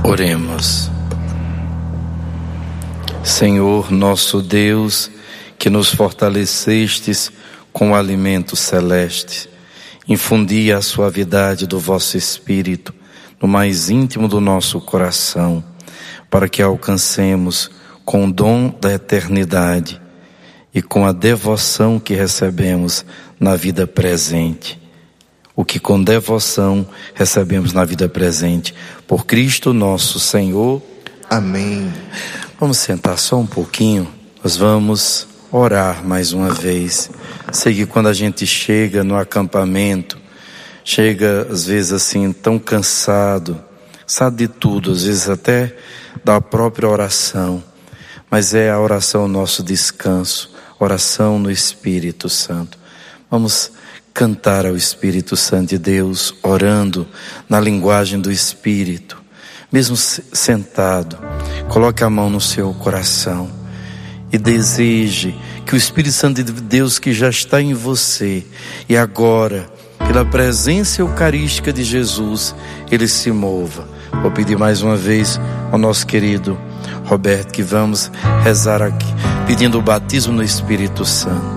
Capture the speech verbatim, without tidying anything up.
Oremos. Senhor nosso Deus, que nos fortalecestes com o alimento celeste, infundi a suavidade do vosso Espírito no mais íntimo do nosso coração, para que alcancemos com o dom da eternidade e com a devoção que recebemos na vida presente, o que com devoção recebemos na vida presente, por Cristo nosso Senhor. Amém. Vamos sentar só um pouquinho, nós vamos orar mais uma vez. Sei que quando a gente chega no acampamento, chega às vezes assim tão cansado, sabe de tudo, às vezes até da própria oração, mas é a oração o nosso descanso, oração no Espírito Santo. Vamos cantar ao Espírito Santo de Deus, orando na linguagem do Espírito. Mesmo sentado, coloque a mão no seu coração e deseje que o Espírito Santo de Deus, que já está em você e agora, pela presença eucarística de Jesus, ele se mova. Vou pedir mais uma vez ao nosso querido Roberto que vamos rezar aqui, pedindo o batismo no Espírito Santo.